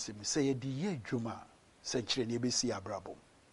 asem say ye di ye dwuma se kire ne besi abrabo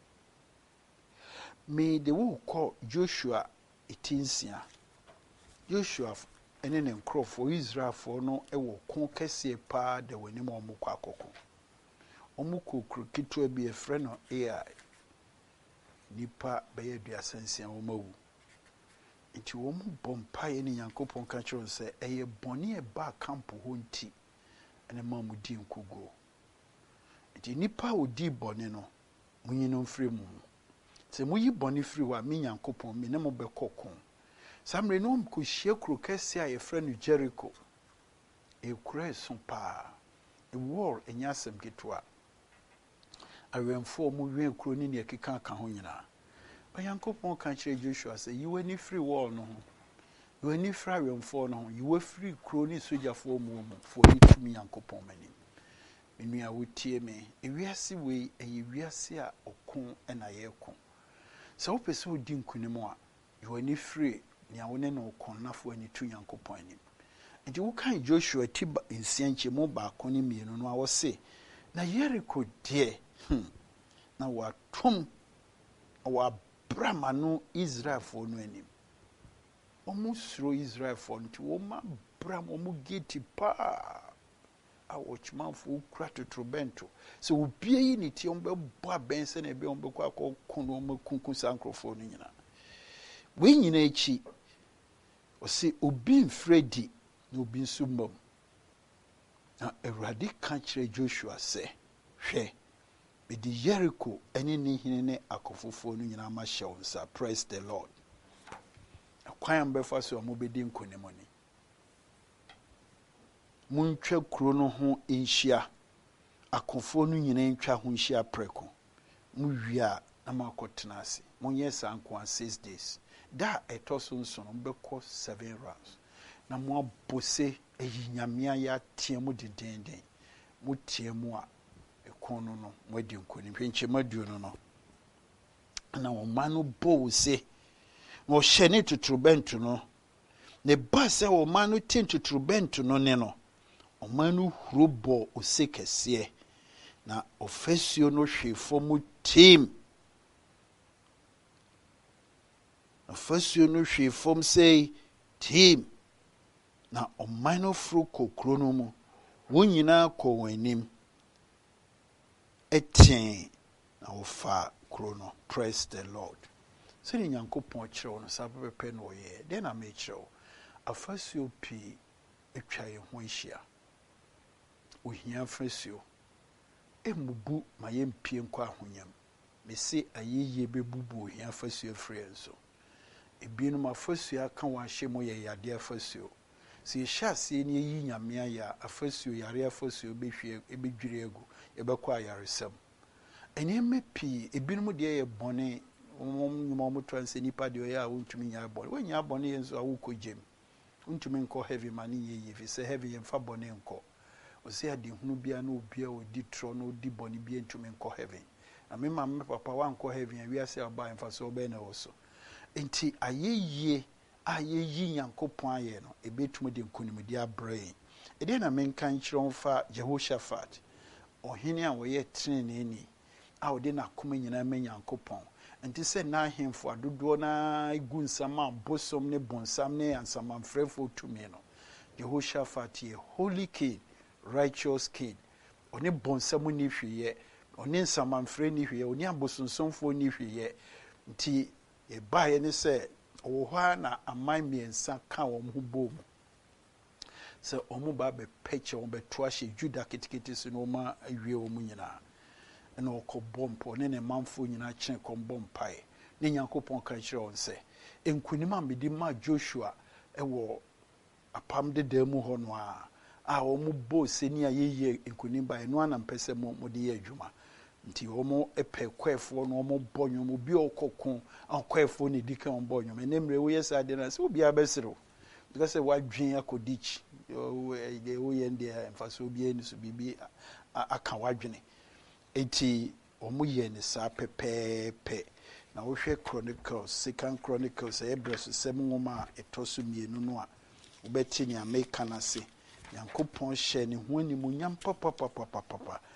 me de wo call Joshua 18. Joshua ene ne nkrofo Israel for no e wo kon kese pa de wani mo mukọ akoko omukokru kitu bi efre no AI nipa beye duasansia wo mawu nti wo mu bompaye ne Yankopon ka kiro se eye boni e ba campo ho nti ene ma mu di nkugo nti nipa odi boni no munyino mfiri mu se muyi boni firi wa me Yankopon me ne mo bekokon samre no ko hie kro kese a yefre no Jericho e kura so pa e war enya asem ketwa awemfo mu wen kro ni ne keka ka ho nyina Yankopon kan kire Joshua say you any free wall no you any free awemfo no you were free kro ni sojafo mu for you to me Yankopon mani menua wotie me ewiase we ewiase a okon na yekon so wo pese odi nkunim a you any free ni awone no okon nafo ani tu Yankopon ani nti wo kan Joshua tiba nsianche mo ba akoni mienu no a wo se na Jericho de na watom wa brama no Israel for no anim omu suro Israel for nti wo ma bram omu geti pa a watchmanfo kura totrobento so obie yi ne ti ombe bo abense na ebe ombe kwa kono omu kunkun sankrofo no nyina we nyina echi o se obi mfredi na obi nsumom na Awurade ka kire Joshua se hwe Bidi Jericho eni ni hine ne akofofo no nyina ma hye wonsa praise the Lord akwan mbefa so mo bedi nkonimoni muntwa kuro no ho enhia akofo no nyina ntwa ho nhia preko mu wia na makotena ase monye sanko 6 days da etoso nso no mbekọ 7 rounds na mo abose eyinyamia ya tiemu didenden mo tiemu a kono no mwedi nkoni hwenche maduo no na omanu bo se no hyene tuturubentu no ne ba se omanu tin tuturubentu no ne no omanu hurobo osekese na ofesio no hwefo mu team ofesio no hwefo say team na omanu fru kokro no mu wonyina ko wanim etin na ofa krono praise the Lord so ni Yankopon kire no sabe pe no ye den na me kire afasuo pi etwa ye ho nhia ohia afasuo emubu mayempie nkwa ahonyam me se ayeye bebubu ohia afasuo free enso ebinom afasuo aka wa hye mo ye yade afasuo si hyase ni yi nyamea ya afasuo yare afasuo behwe ebedwire egu ebekọ ayaresem eneme pi ebinom de ye bone mo transe nipa de ya wontumi nya bone wanya bone yenso awukogem wontumi nko heavy mani ye fi se heavy ye mfa bone nko o se ade hunu bia na obia odi tro na odi bone bia ntumi nko heavy na me mama papa wa nko heavy ya wi ase aba mfa so be na wo so enti ayeye ayeyi Yankopon aye no ebetum de nkonimdi abrain ede na menka nkyerɛ mfa Jehoshaphat ohene a wo ye treneni a wo de na koma nyina ma Yankopon enti se na ahemfo adodo na igu nsama bosom ne bonsam ne ansama mfrefo tumi no Jehoshaphat ye holy king righteous king oni bonsam ni hweye oni nsama mfre ni hweye oni abosonsomfo ni hweye nti e bae ne se wo hwa na aman miensa ka wo ho bom se omu ba be peche wo be toahye Juda kitikiti so no ma awie wo mu nyina na okobompo ne manfo nyina kyen kombompai ne Yankopon ka kire won se enkunima medi ma Joshua wo apam de demu ho no a wo mu bo seni ayeye enkunimba eno anampese mo de ye adwuma nti wo mo epe kwefo no mo bonyo mo bi okokon akwefo ne dika on bonyo enemre wo yesa de na se obi abesiro because se wadwen akodichi wo ye ndi emfaso obi eni so bibi aka wadwene enti omo ye ne sa pepepe na wo hwe Chronicles 2 Chronicles Hebrews 7 ngoma etoso mienu no a wo beti ni America na se Yankopon hye ne ho animunyam papa